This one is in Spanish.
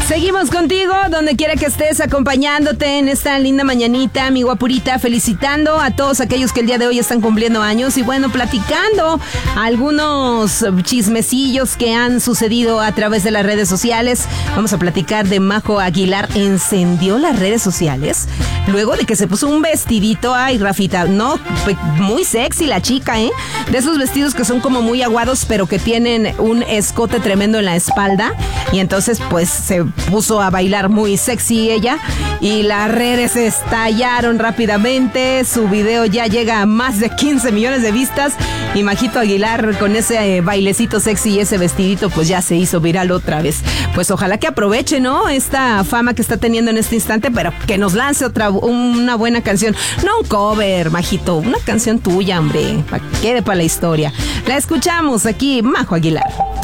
Seguimos contigo, donde quiera que estés, acompañándote en esta linda mañanita, mi guapurita, felicitando a todos aquellos que el día de hoy están cumpliendo años y bueno, platicando algunos chismecillos que han sucedido a través de las redes sociales. Vamos a platicar de Majo Aguilar, encendió las redes sociales luego de que se puso un vestidito, ay Rafita, no, muy sexy la chica, de esos vestidos que son como muy aguados pero que tienen un escote tremendo en la espalda y entonces pues se puso a bailar muy sexy ella y las redes estallaron rápidamente. Su video ya llega a más de 15 millones de vistas y Majito Aguilar con ese bailecito sexy y ese vestidito pues ya se hizo viral otra vez. Pues ojalá que aproveche, ¿no?, esta fama que está teniendo en este instante, pero que nos lance una buena canción, no un cover, Majito, una canción tuya, hombre, para que quede para la historia. La escuchamos aquí, Majo Aguilar.